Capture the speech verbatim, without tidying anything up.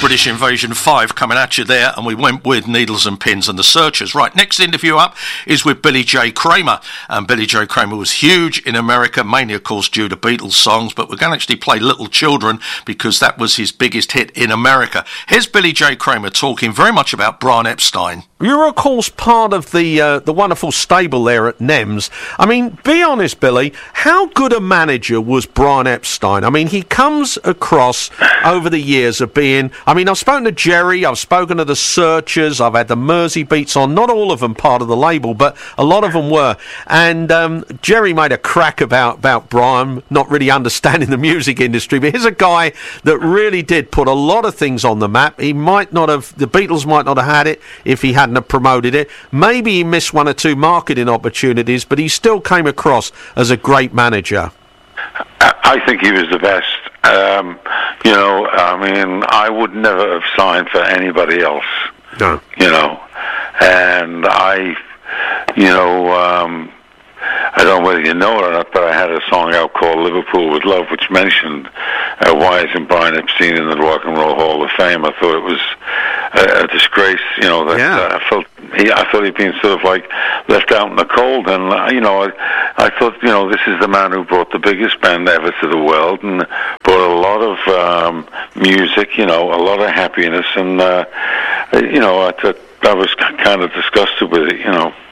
British Invasion five coming at you there, and we went with Needles and Pins and the Searchers. Right, next interview up is with Billy J. Kramer, and Billy J. Kramer was huge in America, mainly of course due to Beatles songs, but we're going to actually play Little Children because that was his biggest hit in America. Here's Billy J. Kramer talking very much about Brian Epstein. You're, of course, part of the uh, the wonderful stable there at Nems. I mean, be honest, Billy, how good a manager was Brian Epstein? I mean, he comes across over the years of being... I mean, I've spoken to Jerry, I've spoken to the Searchers, I've had the Mersey Beats on, not all of them part of the label, but a lot of them were. And um, Jerry made a crack about, about Brian, not really understanding the music industry, but here's a guy that really did put a lot of things on the map. He might not have... The Beatles might not have had it if he hadn't have promoted it. Maybe he missed one or two marketing opportunities, but he still came across as a great manager. I think he was the best. Um, you know, I mean, I would never have signed for anybody else. No. You know, and I, you know, um, I don't know whether you know it or not, but I had a song out called Liverpool with Love, which mentioned uh, why isn't Brian Epstein in the Rock and Roll Hall of Fame. I thought it was a, a disgrace, you know, that yeah. uh, I felt he, I thought he'd been sort of like left out in the cold, and, uh, you know, I, I thought, you know, this is the man who brought the biggest band ever to the world and brought a lot of um, music, you know, a lot of happiness, and, uh, you know, I thought I was kind of disgusted with it, you know.